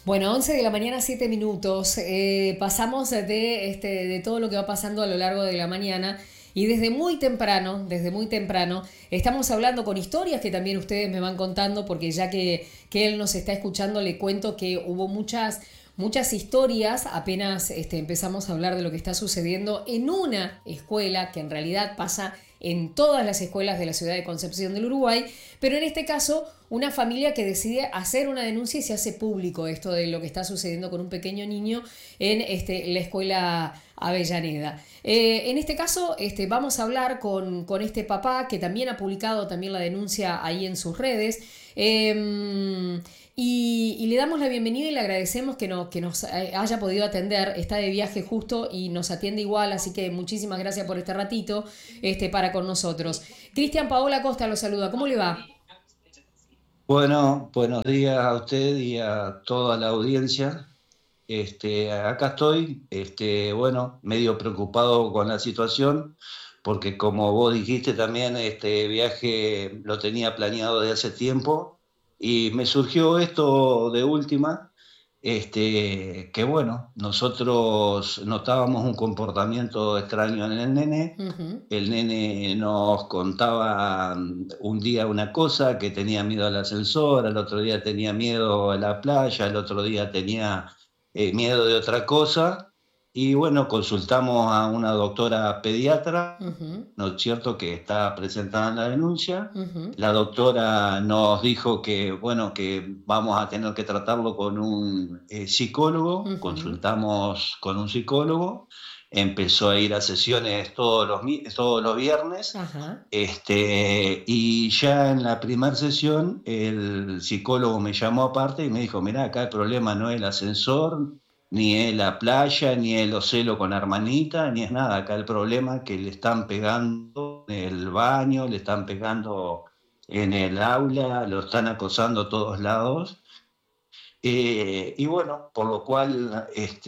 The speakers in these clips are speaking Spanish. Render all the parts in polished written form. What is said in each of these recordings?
Bueno, 11 de la mañana, 7 minutos. Pasamos de todo lo que va pasando a lo largo de la mañana y desde muy temprano, estamos hablando con historias que también ustedes me van contando, porque ya que él nos está escuchando, le cuento que hubo muchas historias, apenas empezamos a hablar de lo que está sucediendo en una escuela que en realidad pasa en todas las escuelas de la ciudad de Concepción del Uruguay, pero en este caso una familia que decide hacer una denuncia y se hace público esto de lo que está sucediendo con un pequeño niño en la escuela Avellaneda. En este caso vamos a hablar con este papá que también ha publicado también la denuncia ahí en sus redes. Y le damos la bienvenida y le agradecemos que nos haya podido atender. Está de viaje justo y nos atiende igual, así que muchísimas gracias por este ratito para con nosotros. Cristian Paola Costa lo saluda. ¿Cómo le va? Bueno, buenos días a usted y a toda la audiencia. Acá estoy, bueno, medio preocupado con la situación, porque como vos dijiste también, este viaje lo tenía planeado de hace tiempo y me surgió esto de última, que bueno, nosotros notábamos un comportamiento extraño en el nene. Ujú. El nene nos contaba un día una cosa, que tenía miedo al ascensor, al otro día tenía miedo a la playa, al otro día tenía miedo de otra cosa. Y bueno, consultamos a una doctora pediatra, Ujú. ¿no es cierto?, que está presentada en la denuncia. Ujú. La doctora nos dijo que, bueno, que vamos a tener que tratarlo con un psicólogo. Ujú. Consultamos con un psicólogo. Empezó a ir a sesiones todos los viernes. Ajá. Y ya en la primera sesión el psicólogo me llamó aparte y me dijo: mirá, acá el problema no es el ascensor, ni es la playa, ni es los celos con la hermanita, ni es nada. Acá el problema es que le están pegando en el baño, le están pegando en el aula, lo están acosando a todos lados. Y bueno, por lo cual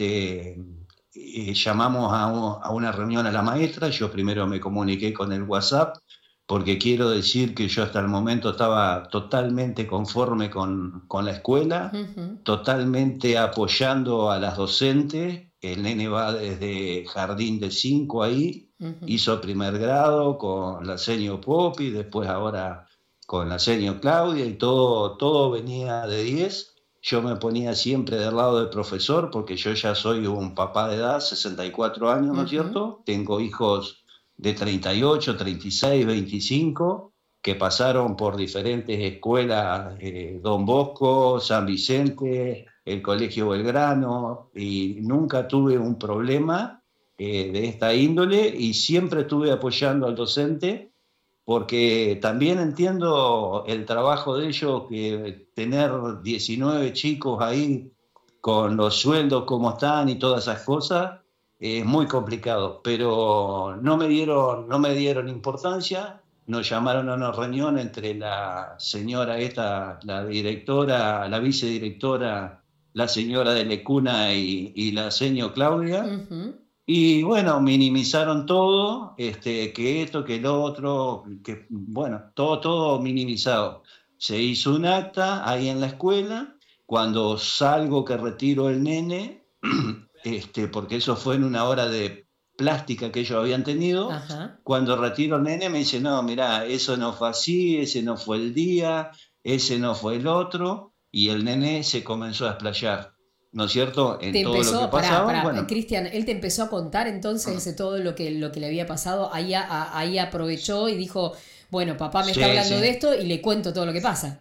llamamos a una reunión a la maestra. Yo primero me comuniqué con el WhatsApp, porque quiero decir que yo hasta el momento estaba totalmente conforme con la escuela, Ujú. totalmente apoyando a las docentes. El nene va desde jardín de 5 ahí, Ujú. hizo primer grado con la seño Popi, después ahora con la seño Claudia, y todo venía de 10. Yo me ponía siempre del lado del profesor, porque yo ya soy un papá de edad, 64 años, ¿no es Ujú. cierto? Tengo hijos de 38, 36, 25, que pasaron por diferentes escuelas, Don Bosco, San Vicente, el Colegio Belgrano, y nunca tuve un problema de esta índole, y siempre estuve apoyando al docente, porque también entiendo el trabajo de ellos, que tener 19 chicos ahí con los sueldos como están y todas esas cosas es muy complicado. Pero no me dieron importancia. Nos llamaron a una reunión entre la señora esta, la directora, la vicedirectora, la señora de Lecuna y la señora Claudia. Ujú. Y bueno, minimizaron todo, que esto, que lo otro, que bueno, todo minimizado. Se hizo un acta ahí en la escuela. Cuando salgo, que retiro el nene, porque eso fue en una hora de plástica que ellos habían tenido. Ajá. Cuando retiro el nene me dice: no, mirá, eso no fue así, ese no fue el día, ese no fue el otro. Y el nene se comenzó a explayar, ¿no es cierto?, Te en todo lo que empezó, pasaba. Bueno, Cristian, él te empezó a contar entonces de todo lo que le había pasado. Ahí aprovechó y dijo, bueno, papá me está sí, hablando de sí. esto y le cuento todo lo que pasa.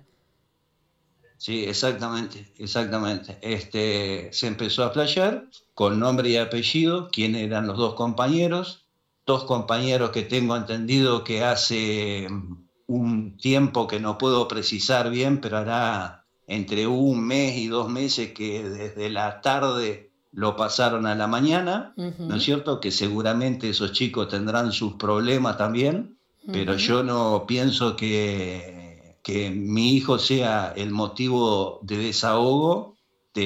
Sí, exactamente, exactamente. Se empezó a playar con nombre y apellido, quién eran los dos compañeros que tengo entendido que hace un tiempo, que no puedo precisar bien, pero hará entre un mes y 2 meses, que desde la tarde lo pasaron a la mañana, ¿no es Ujú. cierto? Que seguramente esos chicos tendrán sus problemas también, pero Ujú. yo no pienso que mi hijo sea el motivo de desahogo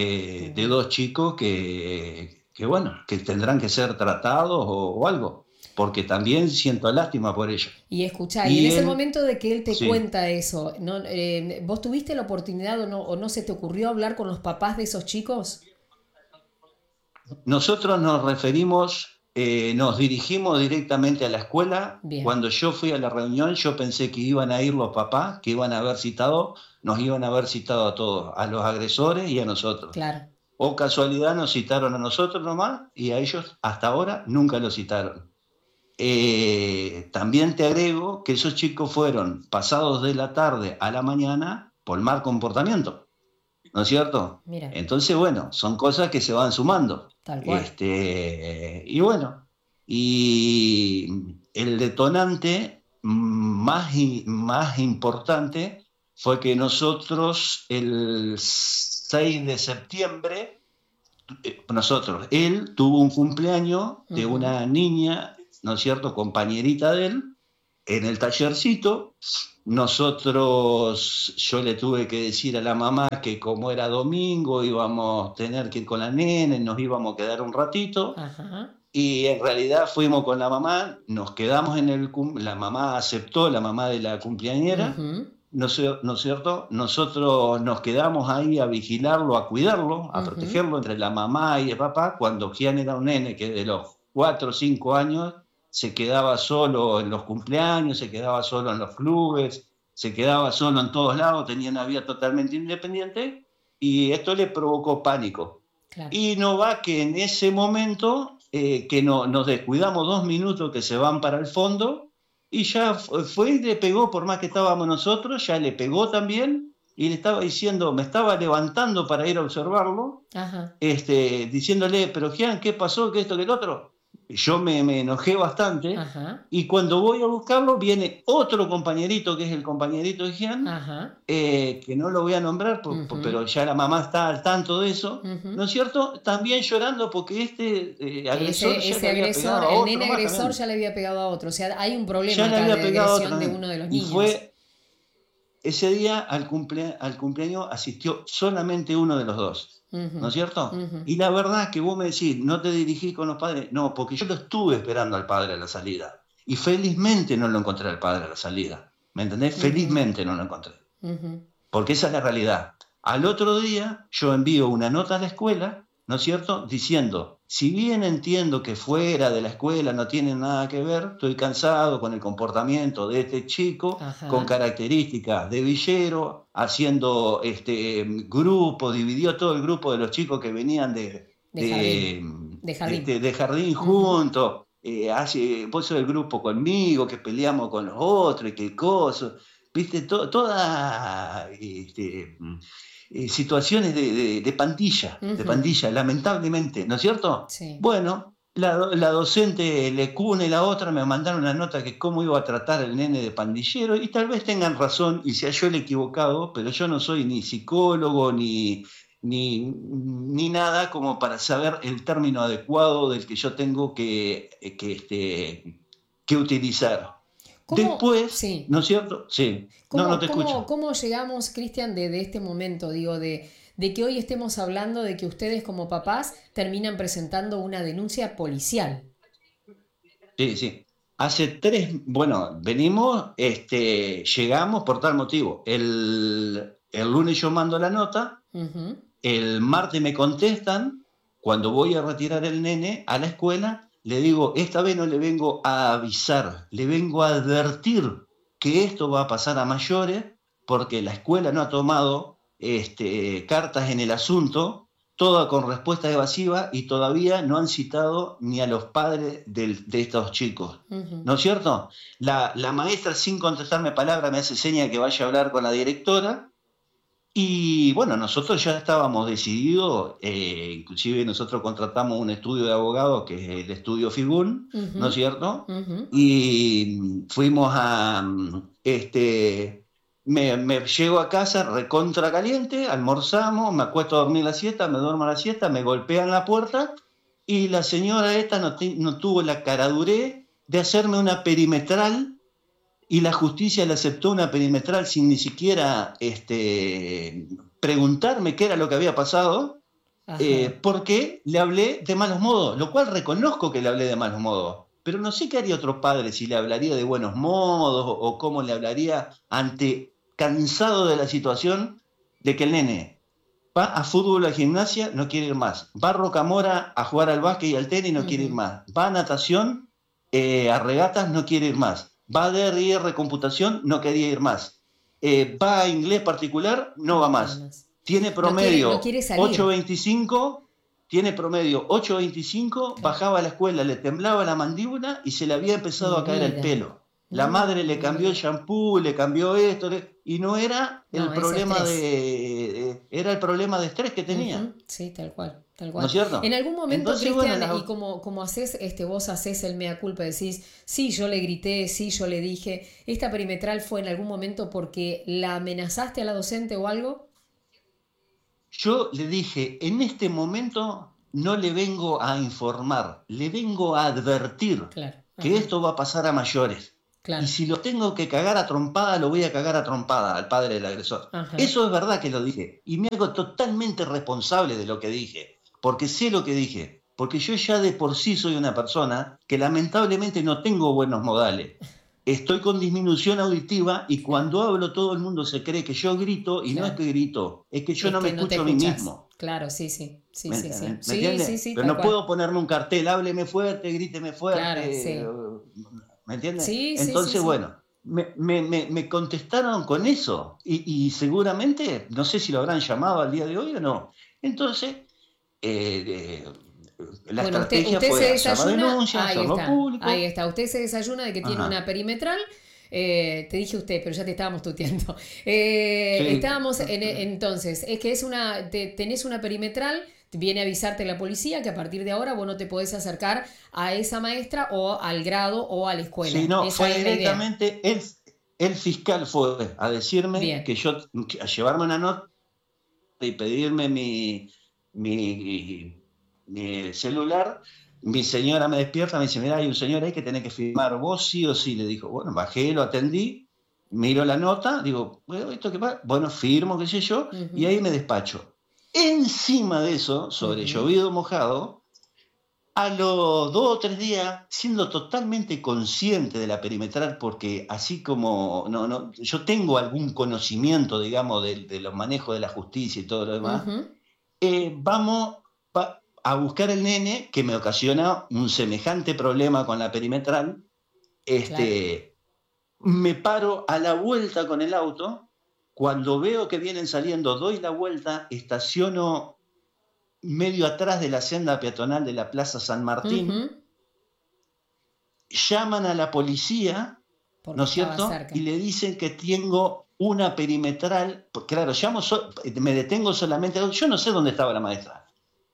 de Ujú. dos chicos que, bueno, que tendrán que ser tratados o algo. porque también siento lástima por ella. Y escuchá, y en Y ese él, momento de que él te sí, cuenta eso, ¿no, vos tuviste la oportunidad o no se te ocurrió hablar con los papás de esos chicos? nosotros nos dirigimos directamente a la escuela. Bien, Cuando yo fui a la reunión, yo pensé que iban a ir los papás, que nos iban a haber citado a todos, a los agresores y a nosotros. claro. O casualidad nos citaron a nosotros nomás y a ellos hasta ahora nunca los citaron. También te agrego que esos chicos fueron pasados de la tarde a la mañana por mal comportamiento, ¿no es cierto? Mira, Entonces, bueno, son cosas que se van sumando. tal cual. Y bueno, y el detonante más importante fue que nosotros el 6 de septiembre, él tuvo un cumpleaños de Ujú. una niña, ¿no es cierto?, compañerita de él, en el tallercito. Yo le tuve que decir a la mamá que como era domingo íbamos a tener que ir con la nena, nos íbamos a quedar un ratito, Ajá. y en realidad fuimos con la mamá, nos quedamos la mamá aceptó, la mamá de la cumpleañera, Ujú. ¿no es cierto? Nosotros nos quedamos ahí a vigilarlo, a cuidarlo, a Ujú. protegerlo entre la mamá y el papá, cuando Gian era un nene que de los 4 o 5 años se quedaba solo en los cumpleaños, se quedaba solo en los clubes, se quedaba solo en todos lados, tenía una vida totalmente independiente, y esto le provocó pánico. Claro. Y no va que en ese momento, que nos descuidamos 2 minutos que se van para el fondo, y ya fue y le pegó, por más que estábamos nosotros, ya le pegó también, y le estaba diciendo, me estaba levantando para ir a observarlo, Ajá. diciéndole, pero Gian, ¿qué pasó? ¿Qué esto, qué el otro? Yo me enojé bastante, Ajá. y cuando voy a buscarlo, viene otro compañerito, que es el compañerito de Gian, Ajá. que no lo voy a nombrar, Ujú. pero ya la mamá está al tanto de eso, Ujú. ¿no es cierto? También llorando porque agresor ya le Ese había agresor, pegado a el otro nene más agresor también. ya le había pegado a otro. O sea, hay un problema Ya le acá había de pegado a otro agresión de también. uno de los Y niños. ese día al cumpleaños asistió solamente uno de los dos, Ujú. ¿no es cierto? Ujú. Y la verdad que vos me decís, no te dirigís con los padres. No, porque yo lo estuve esperando al padre a la salida. Y felizmente no lo encontré al padre a la salida. ¿Me entendés? Ujú. Felizmente no lo encontré. Ujú. Porque esa es la realidad. Al otro día yo envío una nota a la escuela, ¿no es cierto?, diciendo, si bien entiendo que fuera de la escuela no tiene nada que ver, estoy cansado con el comportamiento de este chico, con Ajá. características de villero, haciendo grupo, dividió todo el grupo de los chicos que venían De jardín. De jardín. de jardín Ujú. juntos, vos sos el grupo conmigo, que peleamos con los otros y qué cosas. Viste, toda situaciones de Ujú. pandilla, lamentablemente, ¿no es cierto? Sí. Bueno, la docente Lecuna y la otra me mandaron una nota que cómo iba a tratar el nene de pandillero, y tal vez tengan razón y sea yo el equivocado, pero yo no soy ni psicólogo ni nada como para saber el término adecuado del que yo tengo que utilizar. ¿Cómo? Después, Sí. ¿no es cierto? Sí, no, no te escucho. ¿Cómo llegamos, Cristian, de este momento, digo, de que hoy estemos hablando de que ustedes como papás terminan presentando una denuncia policial? Sí, sí. Bueno, llegamos por tal motivo. El lunes yo mando la nota, Ujú. el martes me contestan, cuando voy a retirar el nene a la escuela, le digo, esta vez no le vengo a avisar, le vengo a advertir que esto va a pasar a mayores, porque la escuela no ha tomado cartas en el asunto, toda con respuesta evasiva, y todavía no han citado ni a los padres de estos chicos. Ujú. ¿No es cierto? La maestra, sin contestarme palabra, me hace seña que vaya a hablar con la directora, y bueno, nosotros ya estábamos decididos, inclusive nosotros contratamos un estudio de abogados que es el estudio Figún, ¿no es Ujú. cierto? Ujú. Y fuimos me llego a casa recontra caliente, almorzamos, me acuesto a dormir la siesta, me duermo la siesta, me golpean la puerta, y la señora esta no tuvo la caradurez de hacerme una perimetral, y la justicia le aceptó una perimetral sin ni siquiera preguntarme qué era lo que había pasado, Ajá. porque le hablé de malos modos, lo cual reconozco que le hablé de malos modos. pero no sé qué haría otro padre, si le hablaría de buenos modos o cómo le hablaría cansado de la situación de que el nene va a fútbol, a gimnasia, no quiere ir más. Va a Rocamora a jugar al básquet y al tenis, no quiere ir más. Va a natación, a regatas, no quiere ir más. Va a DRR computación, no quería ir más. Va a inglés particular, no va más. Tiene promedio no quiere salir. 8.25, tiene promedio 8.25, bajaba a la escuela, le temblaba la mandíbula y se le había empezado a caer el pelo. La madre le cambió el shampoo, le cambió esto, y no era el problema era el problema de estrés que tenía. Sí, tal cual, tal cual. ¿No es cierto? En algún momento, entonces, Cristian, bueno, y como haces, vos haces el mea culpa, decís, sí, yo le grité, sí, yo le dije, ¿esta perimetral fue en algún momento porque la amenazaste a la docente o algo? Yo le dije, en este momento no le vengo a informar, le vengo a advertir que esto va a pasar a mayores. Claro. Y si lo tengo que cagar a trompada, lo voy a cagar a trompada al padre del agresor. Ajá. Eso es verdad que lo dije. Y me hago totalmente responsable de lo que dije. Porque sé lo que dije. Porque yo ya de por sí soy una persona que lamentablemente no tengo buenos modales. Estoy con disminución auditiva y cuando hablo todo el mundo se cree que yo grito y no es que grito, es que yo no me escucho a mí mismo. Claro, sí. ¿Me entiendes? Pero no puedo ponerme un cartel, hábleme fuerte, gríteme fuerte. Claro, ¿me entiendes? Sí, entonces, bueno, me contestaron con eso y seguramente, no sé si lo habrán llamado al día de hoy o no. Entonces, la estrategia usted fue se desayuna, denuncia, hacerlo público. Ahí está, usted se desayuna de que tiene una perimetral. Te dije usted, pero ya te estábamos tuteando. Estábamos entonces, es que tenés una perimetral. Viene a avisarte la policía que a partir de ahora vos no te podés acercar a esa maestra o al grado o a la escuela. Sí, no, fue directamente el fiscal fue a decirme a llevarme una nota y pedirme mi celular. Mi señora me despierta, me dice, mirá, hay un señor ahí que tenés que firmar vos sí o sí. Le dijo, bueno, bajé, lo atendí, miro la nota, digo, bueno, ¿esto qué pasa? Bueno, firmo, qué sé yo, y ahí me despacho. Encima de eso, sobre llovido mojado, a los 2 o 3 días, siendo totalmente consciente de la perimetral, porque así como yo tengo algún conocimiento, digamos, de los manejos de la justicia y todo lo demás, vamos a buscar el nene que me ocasiona un semejante problema con la perimetral. Me paro a la vuelta con el auto. Cuando veo que vienen saliendo, doy la vuelta, estaciono medio atrás de la senda peatonal de la Plaza San Martín, llaman a la policía, ¿no es cierto? Y le dicen que tengo una perimetral, claro, me detengo solamente, yo no sé dónde estaba la maestra.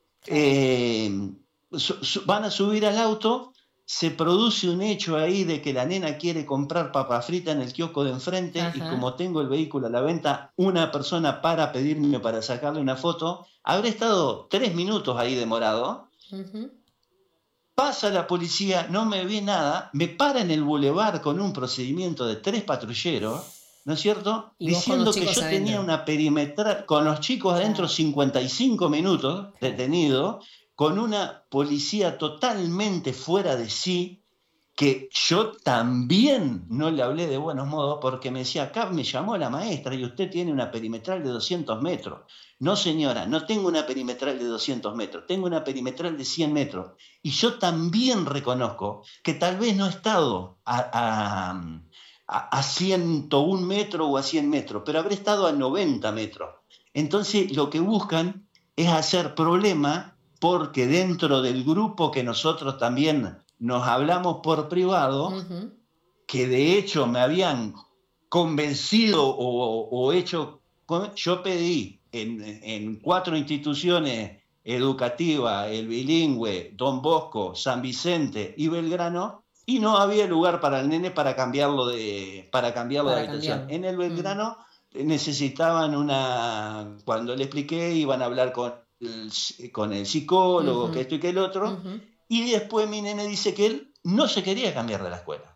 Van a subir al auto, se produce un hecho ahí de que la nena quiere comprar papa frita en el kiosco de enfrente. Ajá. Y como tengo el vehículo a la venta, una persona para pedirme para sacarle una foto. Habré estado 3 minutos ahí demorado. Pasa la policía, no me ve nada, me para en el bulevar con un procedimiento de 3 patrulleros, ¿no es cierto? Diciendo que yo tenía una perimetral, con los chicos adentro, 55 minutos detenido, con una policía totalmente fuera de sí, que yo también no le hablé de buenos modos, porque me decía, acá me llamó la maestra y usted tiene una perimetral de 200 metros. No, señora, no tengo una perimetral de 200 metros, tengo una perimetral de 100 metros. Y yo también reconozco que tal vez no he estado a 101 metros o a 100 metros, pero habré estado a 90 metros. Entonces, lo que buscan es hacer problema, porque dentro del grupo que nosotros también nos hablamos por privado, que de hecho me habían convencido o hecho, yo pedí en 4 instituciones educativas, el bilingüe, Don Bosco, San Vicente y Belgrano, y no había lugar para el nene para cambiarlo de habitación. En el Belgrano necesitaban cuando le expliqué, iban a hablar con el psicólogo, que esto y que el otro, y después mi nene dice que él no se quería cambiar de la escuela.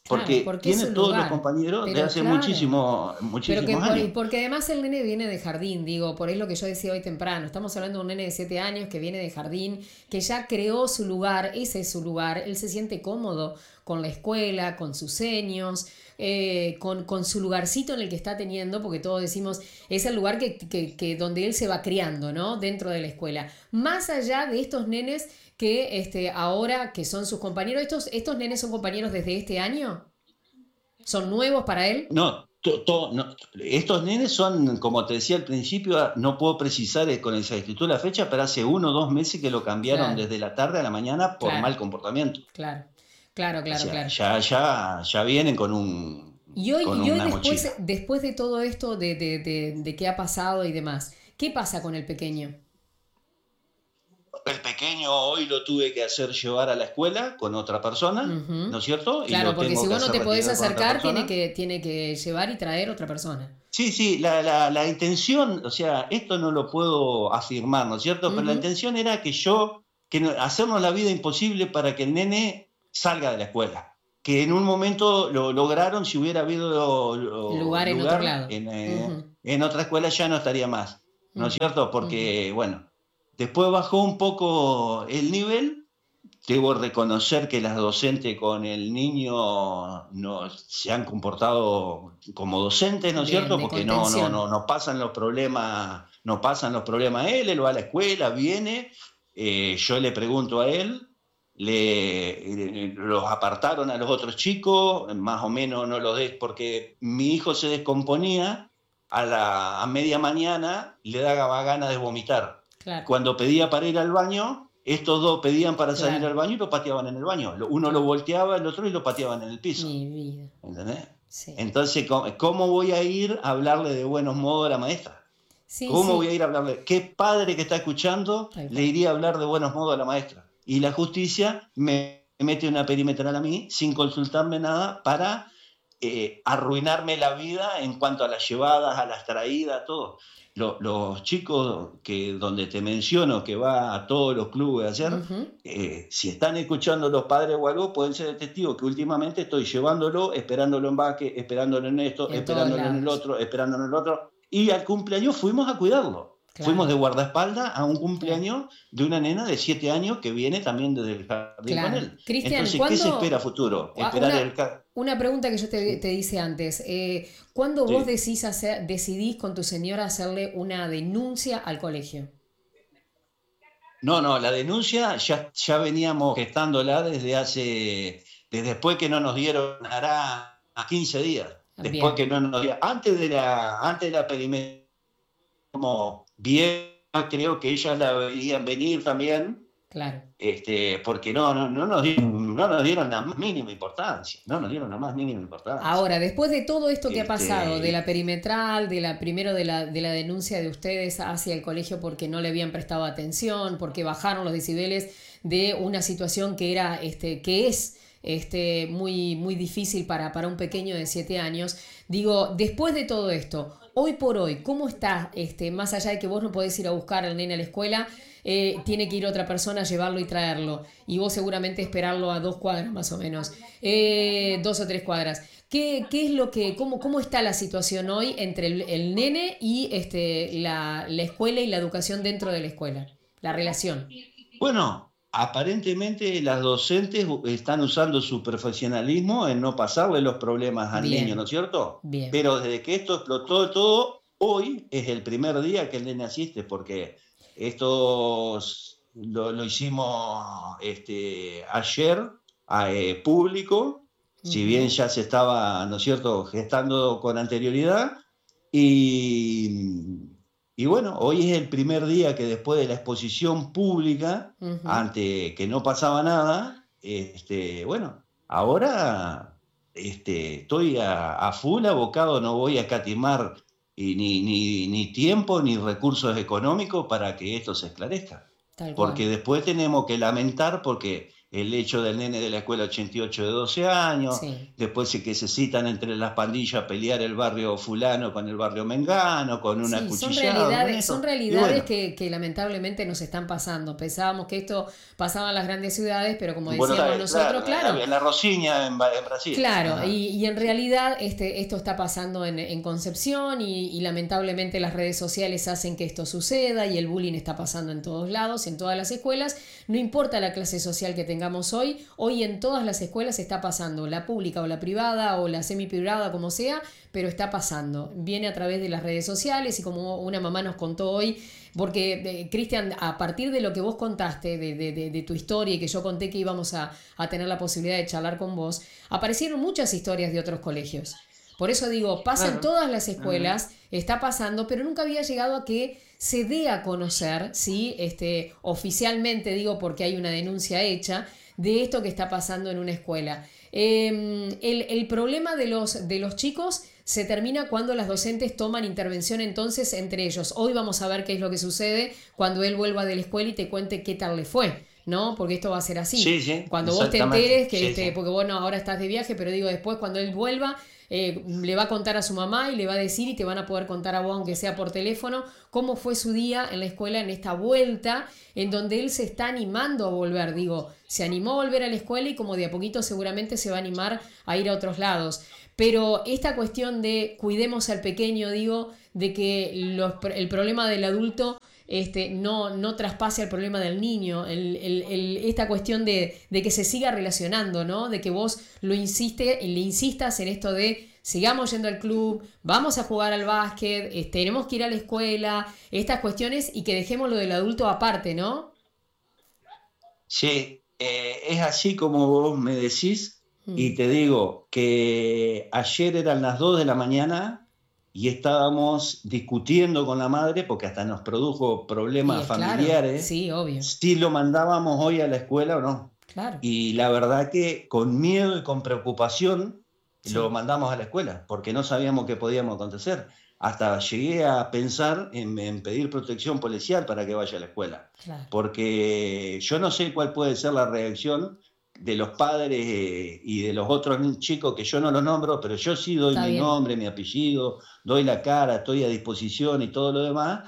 Claro, porque porque es tiene su todos los lugar. compañeros de Pero hace claro. muchísimos Y años. porque además el nene viene de jardín, digo, por ahí lo que yo decía hoy temprano. Estamos hablando de un nene de 7 años que viene de jardín, que ya creó su lugar, ese es su lugar. Él se siente cómodo con la escuela, con sus seños, con su lugarcito en el que está teniendo, porque todos decimos, es el lugar que donde él se va criando, ¿no? Dentro de la escuela. Más allá de estos nenes que ahora que son sus compañeros, estos nenes son compañeros desde este año, son nuevos para él. No, no, estos nenes son, como te decía al principio, no puedo precisar con exactitud la fecha, pero hace 1 o 2 meses que lo cambiaron Claro, desde la tarde a la mañana por claro, mal comportamiento. claro, claro, O claro, sea, claro. ya vienen con Y hoy una mochila. después de todo esto, de qué ha pasado y demás, ¿qué pasa con el pequeño? El pequeño hoy lo tuve que hacer llevar a la escuela con otra persona, ¿no Ujú. es cierto? Y Claro, lo porque si tengo que vos no hacer te podés retirar con otra acercar, persona. tiene que llevar y traer otra persona. Sí, sí, la intención, o sea, esto no lo puedo afirmar, ¿no es cierto? Pero la Ujú. intención era hacernos la vida imposible para que el nene salga de la escuela. Que en un momento lo lograron, si hubiera habido Lugar en otro lugar lado. Ujú, en otra escuela ya no estaría más, ¿no es ujú, cierto? ujú. Porque, bueno, después bajó un poco el nivel. Debo reconocer que las docentes con el niño no, se han comportado como docentes, ¿no es Bien, cierto? de Porque contención. no pasan los problemas, no pasan los problemas a él, él va a la escuela, viene, yo le pregunto a él, los apartaron a los otros chicos, más o menos no los des, porque mi hijo se descomponía a media mañana, le daba ganas de vomitar. Claro, Cuando pedía para ir al baño, estos dos pedían para salir claro, al baño y lo pateaban en el baño. Uno lo claro. volteaba, el otro y lo pateaban en el piso. Mi vida. ¿Entendés? Sí. Entonces, ¿cómo voy a ir a hablarle de buenos modos a la maestra? Sí, ¿Cómo voy a sí, ir a hablarle? ¿Qué padre que está escuchando tal le cual. iría a hablar de buenos modos a la maestra? Y la justicia me mete una perimetral a mí sin consultarme nada para arruinarme la vida en cuanto a las llevadas, a las traídas, todo. Los chicos donde te menciono que va a todos los clubes a hacer, Ujú. si están escuchando los padres o algo, pueden ser testigos que últimamente estoy llevándolo, esperándolo en Baque, esperándolo en esto, En todos esperándolo en el lados. otro, esperándolo en el otro, y al cumpleaños fuimos a cuidarlo. Fuimos Claro, de guardaespaldas a un claro, cumpleaños de una nena de 7 años que viene también desde el jardín con claro. él. Cristian, Entonces, ¿qué se espera a ¿cuándo? futuro? ah, Esperar Una, el... una pregunta que yo Sí, te hice antes. ¿Cuándo vos sí. decidís con tu señora hacerle una denuncia al colegio? No, no, la denuncia ya veníamos gestándola desde después que no nos dieron, hará a 15 días, después Bien, que no nos dieron, antes de la perimetral, como bien, creo que ellas la veían venir también, claro. porque no nos dieron la más mínima importancia, no nos dieron la más mínima importancia. Ahora, después de todo esto que ha pasado, de la Y, perimetral, primero de la denuncia de ustedes hacia el colegio porque no le habían prestado atención, porque bajaron los decibeles de una situación que era, que es muy, muy difícil para un pequeño de 7 años. Digo, después de todo esto, hoy por hoy, ¿cómo está, más allá de que vos no podés ir a buscar al nene a la escuela, tiene que ir otra persona a llevarlo y traerlo, y vos seguramente esperarlo a 2 cuadras más o menos, 2 o 3 cuadras? ¿Qué es lo que, cómo está la situación hoy entre el nene y la escuela y la educación dentro de la escuela? La relación. bueno, aparentemente las docentes están usando su profesionalismo en no pasarle los problemas al niño, ¿no Bien, es cierto? bien. Pero desde que esto explotó todo, hoy es el primer día que el nene asiste, porque esto lo hicimos ayer público, si Ujú, bien ya se estaba, ¿no es cierto?, gestando con anterioridad, y, y bueno, hoy es el primer día que después de la exposición pública, ujú. ante que no pasaba nada, bueno, ahora estoy a full abocado, no voy a escatimar ni tiempo ni recursos económicos para que esto se esclarezca. Tal cual. Porque después tenemos que lamentar, porque el hecho del nene de la escuela 88 de 12 años, Sí. después que se citan entre las pandillas a pelear el barrio fulano con el barrio mengano, con un Sí, acuchillado, con son esto. Y realidades bueno, que lamentablemente nos están pasando. Pensábamos que esto pasaba en las grandes ciudades, pero como en Buenos decíamos Aires, claro, nosotros, claro, en la Rosiña, en Brasil. claro, Ajá. y en realidad esto está pasando en Concepción y lamentablemente las redes sociales hacen que esto suceda y el bullying está pasando en todos lados, en todas las escuelas. No importa la clase social que tengamos hoy en todas las escuelas está pasando, la pública o la privada o la semiprivada, como sea, pero está pasando. Viene a través de las redes sociales y como una mamá nos contó hoy, porque, Cristian, a partir de lo que vos contaste, de tu historia y que yo conté que íbamos a tener la posibilidad de charlar con vos, aparecieron muchas historias de otros colegios. Por eso digo, pasa en Claro. todas las Ajá. escuelas, está pasando, pero nunca había llegado a que se dé a conocer, ¿sí? Oficialmente digo porque hay una denuncia hecha de esto que está pasando en una escuela. El problema de los chicos se termina cuando las docentes toman intervención entonces entre ellos. Hoy vamos a ver qué es lo que sucede cuando él vuelva de la escuela y te cuente qué tal le fue, ¿no? Porque esto va a ser así. Sí, sí, Cuando vos te exactamente. enteres, que Sí, sí. porque bueno, ahora estás de viaje, pero digo después cuando él vuelva, le va a contar a su mamá y le va a decir y te van a poder contar a vos, aunque sea por teléfono, cómo fue su día en la escuela en esta vuelta, en donde él se está animando a volver. Digo, se animó a volver a la escuela y como de a poquito seguramente se va a animar a ir a otros lados. Pero esta cuestión de cuidemos al pequeño, digo, de que el problema del adulto no traspase al problema del niño, esta cuestión de que se siga relacionando, ¿no? De que vos le insistas en esto de sigamos yendo al club, vamos a jugar al básquet, tenemos que ir a la escuela, estas cuestiones y que dejemos lo del adulto aparte, ¿no? Sí, es así como vos me decís, Mm. y te digo que ayer eran las 2 de la mañana y estábamos discutiendo con la madre porque hasta nos produjo Y problemas es claro, familiares sí, obvio, si lo mandábamos hoy a la escuela o no. claro, Y la verdad que con miedo y con preocupación lo sí, mandamos a la escuela porque no sabíamos qué podíamos acontecer. Hasta llegué a pensar en pedir protección policial para que vaya a la escuela, claro. porque yo no sé cuál puede ser la reacción de los padres y de los otros chicos que yo no los nombro, pero yo sí doy Está mi bien. nombre, mi apellido, doy la cara, estoy a disposición y todo lo demás,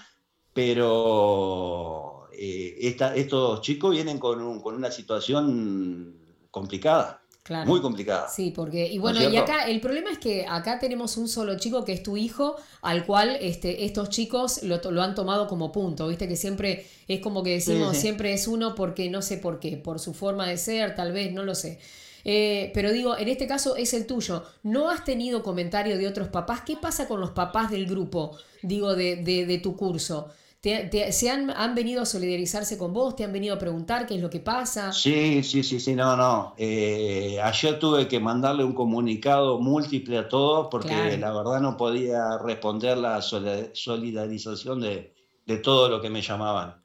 pero estos chicos vienen con una situación complicada, Claro. muy complicada, Sí, porque, y ¿no es bueno, y acá cierto? el problema es que acá tenemos un solo chico que es tu hijo, al cual estos chicos lo han tomado como punto, viste que siempre es como que Sí, decimos, sí. siempre es uno porque no sé por qué, por su forma de ser, tal vez, no lo sé. Pero digo, en este caso es el tuyo. ¿No has tenido comentario de otros papás? ¿Qué pasa con los papás del grupo, digo, de tu curso? ¿Han venido a solidarizarse con vos? ¿Te han venido a preguntar qué es lo que pasa? Sí, sí, sí, sí, no, no. Ayer tuve que mandarle un comunicado múltiple a todos porque Claro. la verdad no podía responder la solidarización de todo lo que me llamaban.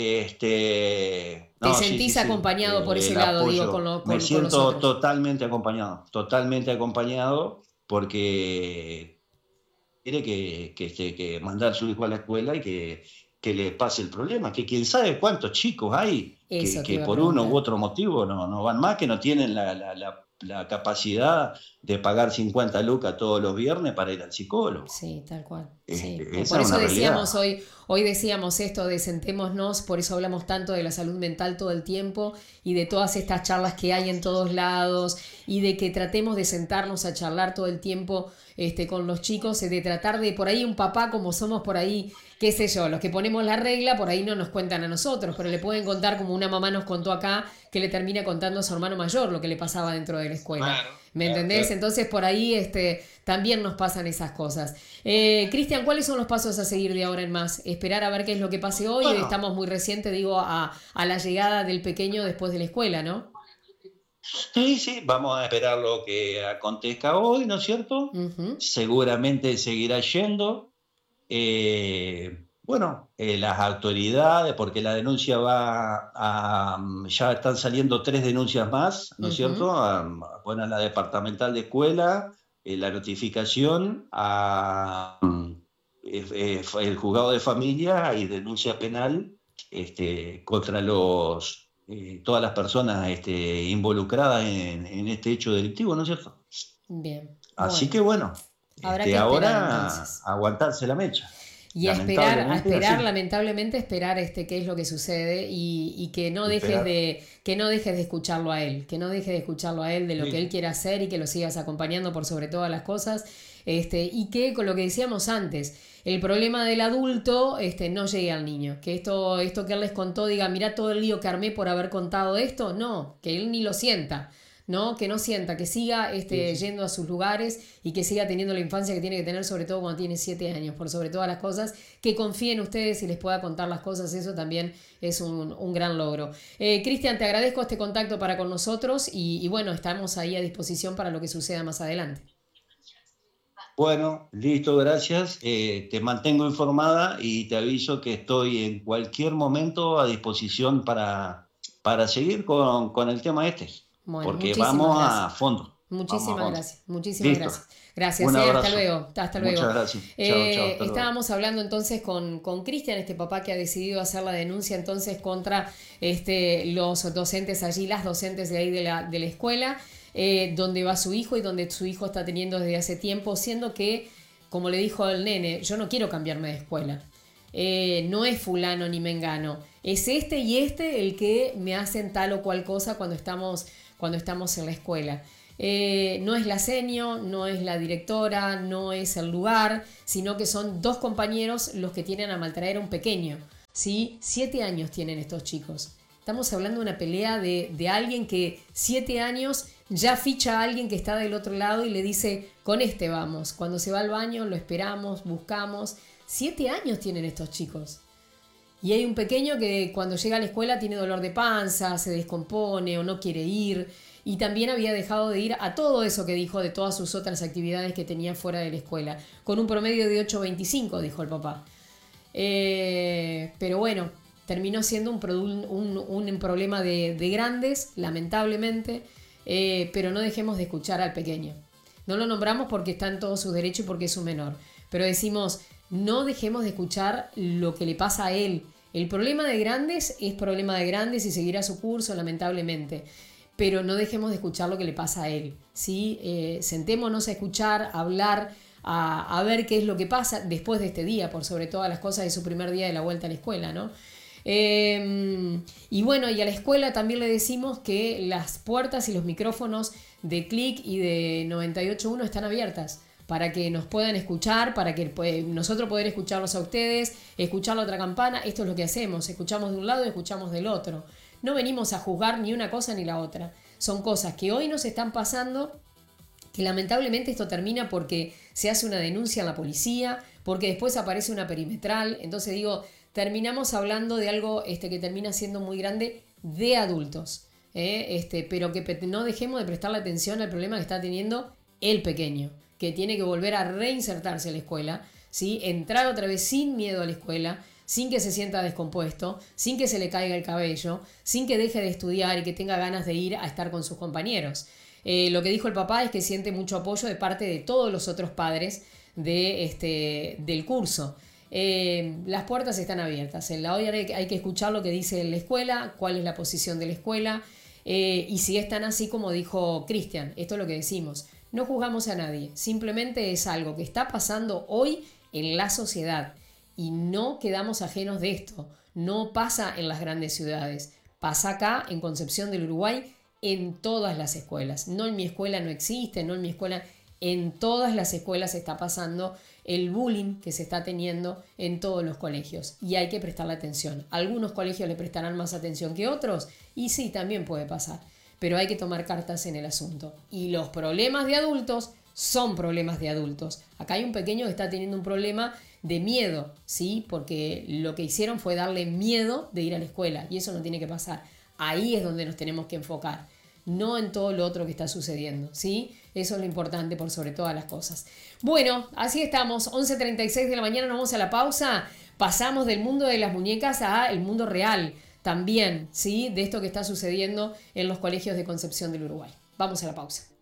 Te No, sí, sí, sentís sí, acompañado por ese el lado, digo, apoyo. Me con los siento otros. totalmente acompañado porque tiene que mandar a su hijo a la escuela y que le pase el problema, que quién sabe cuántos chicos hay Eso te que iba a por uno u preguntar. otro motivo no van más, que no tienen la capacidad de pagar 50 lucas todos los viernes para ir al psicólogo. Sí, tal cual. Sí. Por Esa es eso una realidad. decíamos hoy decíamos esto de sentémonos, por eso hablamos tanto de la salud mental todo el tiempo y de todas estas charlas que hay en todos lados y de que tratemos de sentarnos a charlar todo el tiempo con los chicos, de tratar de por ahí un papá como somos por ahí, qué sé yo, los que ponemos la regla, por ahí no nos cuentan a nosotros, pero le pueden contar como una mamá nos contó acá, que le termina contando a su hermano mayor lo que le pasaba dentro de la escuela. Claro, ¿Me claro, entendés? claro. Entonces por ahí también nos pasan esas cosas. Cristian, ¿cuáles son los pasos a seguir de ahora en más? Esperar a ver qué es lo que pase hoy. Hoy Bueno, estamos muy recientes, digo, a la llegada del pequeño después de la escuela, ¿no? sí, sí, vamos a esperar lo que acontezca hoy, ¿no es cierto? Ujú, Seguramente seguirá yendo. Bueno, las autoridades, porque la denuncia ya están saliendo 3 denuncias más, ¿no es ujú. cierto? Bueno, a la departamental de escuela, la notificación el juzgado de familia y denuncia penal contra todas las personas involucradas en este hecho delictivo, ¿no es cierto? Bien, Así bueno, que bueno, habrá que esperar ahora entonces. aguantarse la mecha. Y a Lamentablemente es esperar, así. lamentablemente, esperar qué es lo que sucede y Esperar. que no dejes de escucharlo a él, que no dejes de escucharlo a él de lo que él Sí, quiere hacer y que lo sigas acompañando por sobre todas las cosas, y que con lo que decíamos antes, el problema del adulto, no llegue al niño, que esto que él les contó diga, mira todo el lío que armé por haber contado esto, no, que él ni lo sienta. ¿No? Que no sienta, que siga sí, sí. yendo a sus lugares y que siga teniendo la infancia que tiene que tener, sobre todo cuando tiene 7 años, por sobre todas las cosas, que confíe en ustedes y les pueda contar las cosas, eso también es un gran logro. Cristian, te agradezco este contacto para con nosotros y bueno, estamos ahí a disposición para lo que suceda más adelante. Bueno, listo, gracias. Te mantengo informada y te aviso que estoy en cualquier momento a disposición para seguir con el tema Bueno, porque muchísimas vamos gracias. a fondo, vamos a Muchísimas fondo. gracias, muchísimas Listo, gracias. Gracias, un hasta abrazo. luego, hasta luego. Muchas gracias. Chao, chao, hasta luego. Estábamos hablando entonces con Cristian, este papá que ha decidido hacer la denuncia entonces contra los docentes allí, las docentes de ahí de la escuela, donde va su hijo y donde su hijo está teniendo desde hace tiempo, siendo que, como le dijo el nene, yo no quiero cambiarme de escuela. No es fulano ni mengano, es este y este el que me hacen tal o cual cosa cuando estamos en la escuela. No es la senio, no es la directora, no es el lugar, sino que son dos compañeros los que tienen a maltraer a un pequeño. ¿Sí? 7 años tienen estos chicos. Estamos hablando de una pelea de alguien que 7 años ya ficha a alguien que está del otro lado y le dice, con este vamos. Cuando se va al baño lo esperamos, buscamos. 7 años tienen estos chicos. Y hay un pequeño que cuando llega a la escuela tiene dolor de panza, se descompone o no quiere ir. Y también había dejado de ir a todo eso que dijo de todas sus otras actividades que tenía fuera de la escuela. Con un promedio de 8,25, dijo el papá. Pero bueno, terminó siendo un problema de grandes, lamentablemente. Pero no dejemos de escuchar al pequeño. No lo nombramos porque está en todo su derecho y porque es un menor. Pero decimos, no dejemos de escuchar lo que le pasa a él. El problema de grandes es problema de grandes y seguirá su curso, lamentablemente. Pero no dejemos de escuchar lo que le pasa a él. ¿Sí? Sentémonos a escuchar, a hablar, a ver qué es lo que pasa después de este día, por sobre todas las cosas de su primer día de la vuelta a la escuela, ¿no? Y bueno, y a la escuela también le decimos que las puertas y los micrófonos de Click y de 98.1 están abiertas para que nos puedan escuchar, para que nosotros poder escucharlos a ustedes, escuchar la otra campana. Esto es lo que hacemos, escuchamos de un lado y escuchamos del otro. No venimos a juzgar ni una cosa ni la otra. Son cosas que hoy nos están pasando, que lamentablemente esto termina porque se hace una denuncia en la policía, porque después aparece una perimetral. Entonces digo, terminamos hablando de algo que termina siendo muy grande de adultos. Pero que no dejemos de prestarle atención al problema que está teniendo el pequeño, que tiene que volver a reinsertarse en la escuela, ¿sí? Entrar otra vez sin miedo a la escuela, sin que se sienta descompuesto, sin que se le caiga el cabello, sin que deje de estudiar y que tenga ganas de ir a estar con sus compañeros. Lo que dijo el papá es que siente mucho apoyo de parte de todos los otros padres del curso. Las puertas están abiertas. En la olla hay que escuchar lo que dice la escuela, cuál es la posición de la escuela, y si están así como dijo Cristian, esto es lo que decimos. No juzgamos a nadie, simplemente es algo que está pasando hoy en la sociedad y no quedamos ajenos de esto. No pasa en las grandes ciudades, pasa acá en Concepción del Uruguay en todas las escuelas. No en mi escuela no existe, no en mi escuela, en todas las escuelas está pasando el bullying que se está teniendo en todos los colegios y hay que prestarle atención. Algunos colegios le prestarán más atención que otros y sí, también puede pasar, pero hay que tomar cartas en el asunto. Y los problemas de adultos son problemas de adultos. Acá hay un pequeño que está teniendo un problema de miedo, ¿sí? Porque lo que hicieron fue darle miedo de ir a la escuela y eso no tiene que pasar. Ahí es donde nos tenemos que enfocar, no en todo lo otro que está sucediendo, ¿sí? Eso es lo importante por sobre todas las cosas. Bueno, así estamos, 11:36 de la mañana, nos vamos a la pausa. Pasamos del mundo de las muñecas a el mundo real también, ¿sí? De esto que está sucediendo en los colegios de Concepción del Uruguay. Vamos a la pausa.